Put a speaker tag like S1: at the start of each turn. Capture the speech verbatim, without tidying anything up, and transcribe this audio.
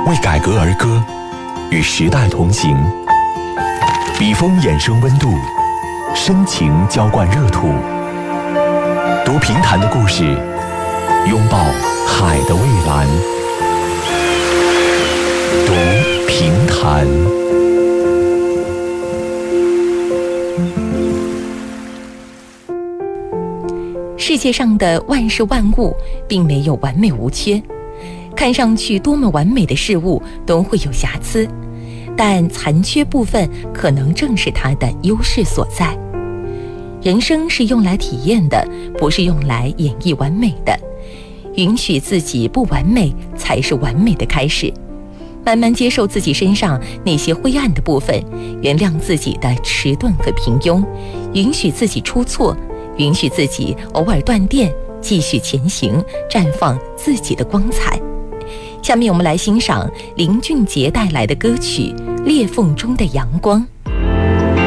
S1: 为改革而歌，与时代同行。笔锋衍生温度，深情浇灌热土。读评弹的故事，拥抱海的蔚蓝。读评弹。
S2: 世界上的万事万物并没有完美无缺，看上去多么完美的事物都会有瑕疵，但残缺部分可能正是它的优势所在。人生是用来体验的，不是用来演绎完美的。允许自己不完美，才是完美的开始。慢慢接受自己身上那些灰暗的部分，原谅自己的迟钝和平庸，允许自己出错，允许自己偶尔断电，继续前行，绽放自己的光彩。下面我们来欣赏林俊杰带来的歌曲《裂缝中的阳光》。